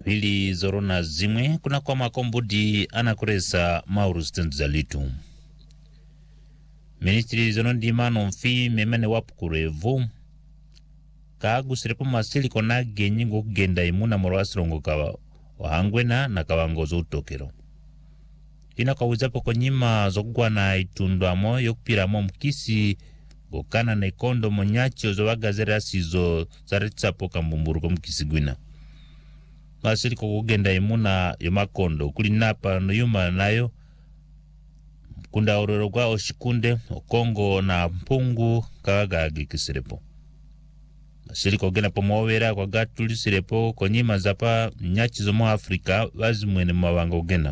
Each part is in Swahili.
Hili zorona zimwe kuna kwa makombudi anakuresa mauru stendu za litu. Ministri zonondi mano mfi memene wapu kurevu. Kaagu sirepo masili kona genyingo kugenda imuna morwasirongo kawa wahangwena na kawangozo utokero. Ina kawizapo konyima zogwa na itundwamo yokupiramo mkisi gokana na ikondo monyachi ozowagazera sizo zaretsapo kambumburu mkisi gwina. Masili kugenda imuna yomakondo kulinapa no yuma nayo kunda ororogwa oshikunde okongo na mpungu kagagi kisirepo. Masili kugenda pomowera kwa gatuli sirepo konyima zapa nyachi zomo Afrika wazimwene mawanga ugena.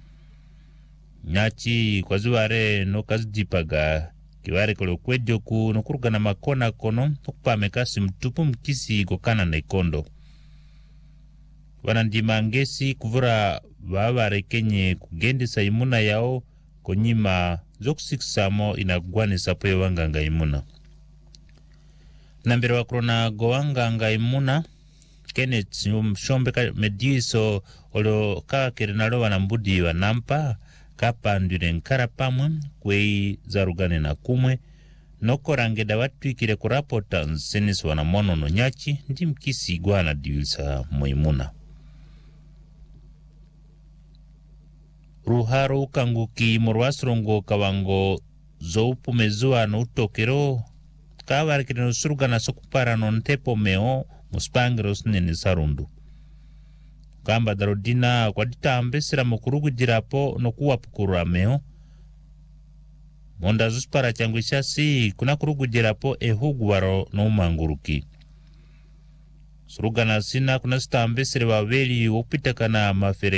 Nyachi kwa ziware no kazidipaga kiware kule kwejoku no kuruga na makona kono kupamekasi mtupu mkisi gokana na ikondo. Wanandima ngesi kuvura waware kenye kugendisa imuna yao konyima zokusikisamo inagwane sapo wanganga imuna. Nambira wakrona goanganga imuna Kenneth Mshombe mediso olo kakirinalo wanambudi wanampa kapa ndure nkara pamwe kwei zarugane na kumwe noko rangeda watu ikire kurapota nsenis wanamono no nyachi ndi mkisi igwana diwisa moimuna. Ruharo ukanguki morwasrongo kawango zoupu mezua no utokero kawarikire no surugana sokupara no ntepo meo muspangiro sinene sarundu. Kamba darodina kwa dita ambesira mukurugu dirapo no kuwa pukura meo. Monda zuspara changuishasi kuna kurugu dirapo ehugu waro no umanguruki. Surugana sina kuna sita ambesire waweli upita kana mafere